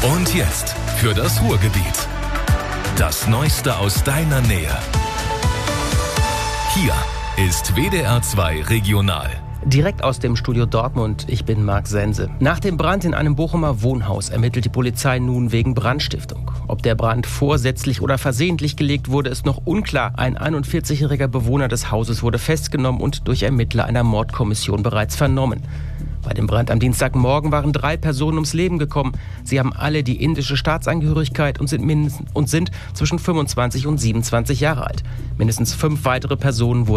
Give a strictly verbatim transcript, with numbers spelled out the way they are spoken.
Und jetzt für das Ruhrgebiet. Das Neueste aus deiner Nähe. Hier ist W D R zwei Regional. Direkt aus dem Studio Dortmund, ich bin Marc Sense. Nach dem Brand in einem Bochumer Wohnhaus ermittelt die Polizei nun wegen Brandstiftung. Ob der Brand vorsätzlich oder versehentlich gelegt wurde, ist noch unklar. Ein einundvierzigjähriger Bewohner des Hauses wurde festgenommen und durch Ermittler einer Mordkommission bereits vernommen. Bei dem Brand am Dienstagmorgen waren drei Personen ums Leben gekommen. Sie haben alle die indische Staatsangehörigkeit und sind, mindestens, und sind zwischen fünfundzwanzig und siebenundzwanzig Jahre alt. Mindestens fünf weitere Personen wurden